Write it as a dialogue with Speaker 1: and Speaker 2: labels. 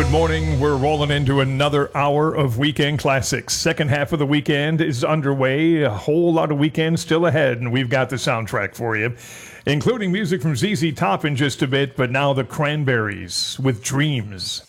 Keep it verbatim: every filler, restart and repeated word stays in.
Speaker 1: Good morning. We're rolling into another hour of Weekend Classics. Second half of the weekend is underway. A whole lot of weekends still ahead, and we've got the soundtrack for you, including music from Z Z Top in just a bit, but now the Cranberries with Dreams.